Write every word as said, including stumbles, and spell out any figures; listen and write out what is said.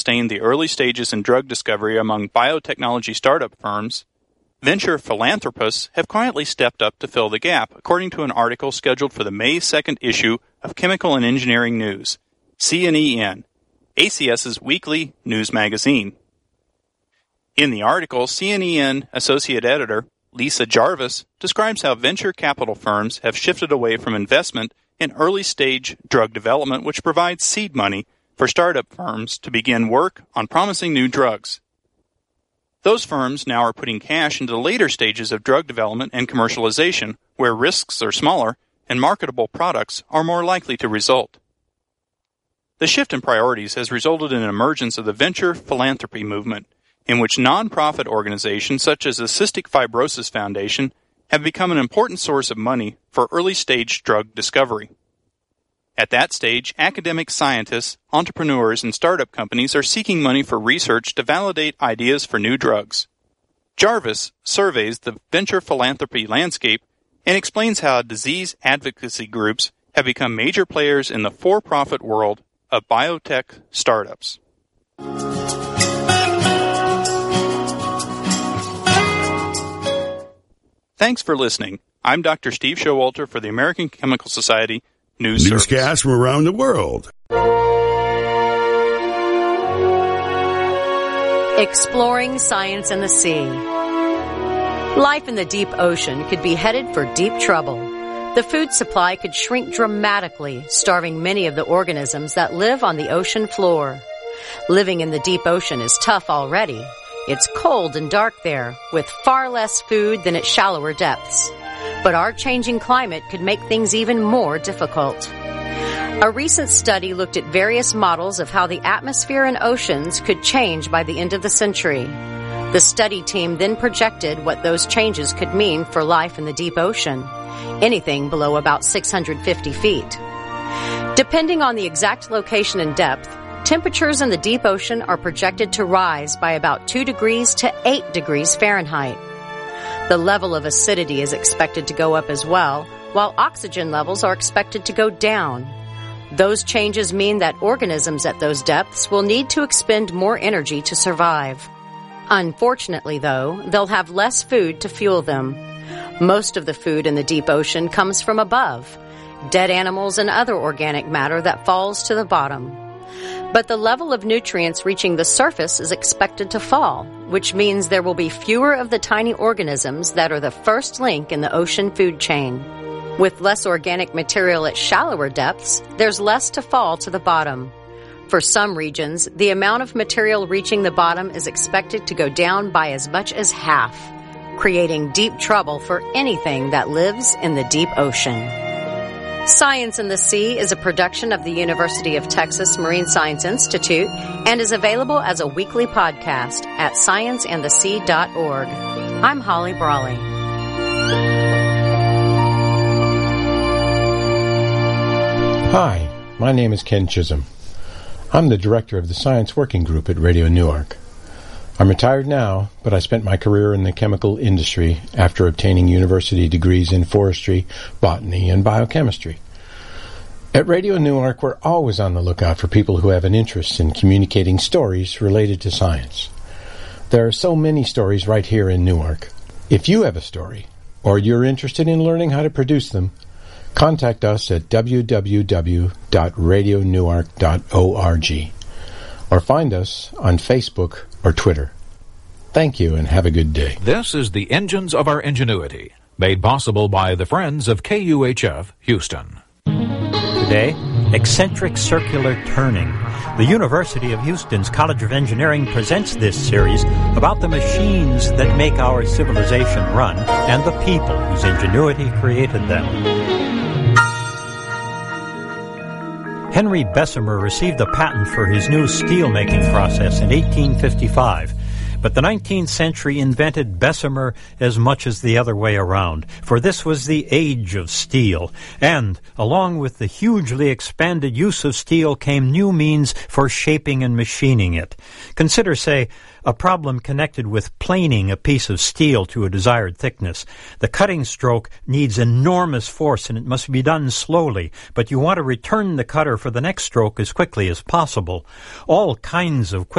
sustain the early stages in drug discovery among biotechnology startup firms, venture philanthropists have quietly stepped up to fill the gap, according to an article scheduled for the May second issue of Chemical and Engineering News, C and E N, ACS's weekly news magazine. In the article, C and E N Associate Editor Lisa Jarvis describes how venture capital firms have shifted away from investment in early-stage drug development, which provides seed money for startup firms to begin work on promising new drugs. Those firms now are putting cash into the later stages of drug development and commercialization, where risks are smaller and marketable products are more likely to result. The shift in priorities has resulted in an emergence of the venture philanthropy movement, in which nonprofit organizations such as the Cystic Fibrosis Foundation have become an important source of money for early-stage drug discovery. At that stage, academic scientists, entrepreneurs, and startup companies are seeking money for research to validate ideas for new drugs. Jarvis surveys the venture philanthropy landscape and explains how disease advocacy groups have become major players in the for-profit world of biotech startups. Thanks for listening. I'm Doctor Steve Showalter for the American Chemical Society News Service. Newscasts from around the world. Exploring science in the sea. Life in the deep ocean could be headed for deep trouble. The food supply could shrink dramatically, starving many of the organisms that live on the ocean floor. Living in the deep ocean is tough already. It's cold and dark there, with far less food than at shallower depths. But our changing climate could make things even more difficult. A recent study looked at various models of how the atmosphere and oceans could change by the end of the century. The study team then projected what those changes could mean for life in the deep ocean, anything below about six hundred fifty feet. Depending on the exact location and depth, temperatures in the deep ocean are projected to rise by about two degrees to eight degrees Fahrenheit. The level of acidity is expected to go up as well, while oxygen levels are expected to go down. Those changes mean that organisms at those depths will need to expend more energy to survive. Unfortunately, though, they'll have less food to fuel them. Most of the food in the deep ocean comes from above, dead animals and other organic matter that falls to the bottom. But the level of nutrients reaching the surface is expected to fall, which means there will be fewer of the tiny organisms that are the first link in the ocean food chain. With less organic material at shallower depths, there's less to fall to the bottom. For some regions, the amount of material reaching the bottom is expected to go down by as much as half, creating deep trouble for anything that lives in the deep ocean. Science in the Sea is a production of the University of Texas Marine Science Institute and is available as a weekly podcast at science and the sea dot org. I'm Holly Brawley. Hi, my name is Ken Chisholm. I'm the director of the Science Working Group at Radio Newark. I'm retired now, but I spent my career in the chemical industry after obtaining university degrees in forestry, botany, and biochemistry. At Radio Newark, we're always on the lookout for people who have an interest in communicating stories related to science. There are so many stories right here in Newark. If you have a story, or you're interested in learning how to produce them, contact us at w w w dot radio newark dot org or find us on Facebook or Twitter. Thank you and have a good day. This is the Engines of Our Ingenuity, made possible by the Friends of K U H F Houston. Today, eccentric circular turning. The University of Houston's College of Engineering presents this series about the machines that make our civilization run and the people whose ingenuity created them. Henry Bessemer received a patent for his new steel-making process in eighteen fifty-five, But the nineteenth century invented Bessemer as much as the other way around, for this was the age of steel. And, along with the hugely expanded use of steel, came new means for shaping and machining it. Consider, say, a problem connected with planing a piece of steel to a desired thickness. The cutting stroke needs enormous force, and it must be done slowly, but you want to return the cutter for the next stroke as quickly as possible. All kinds of quick